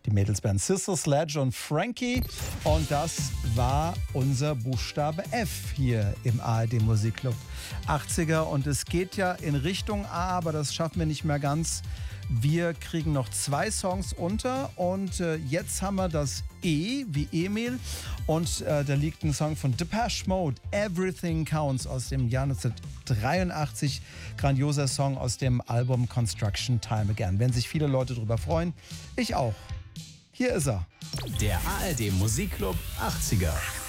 Die Mädelsband Sister Sledge und Frankie. Und das war unser Buchstabe F hier im ARD Musikclub 80er. Und es geht ja in Richtung A, aber das schaffen wir nicht mehr ganz. Wir kriegen noch 2 Songs unter und jetzt haben wir das E wie Emil. Und da liegt ein Song von Depeche Mode, Everything Counts aus dem Jahr 1983. Grandioser Song aus dem Album Construction Time Again. Werden sich viele Leute drüber freuen. Ich auch. Hier ist er. Der ARD Musikclub 80er.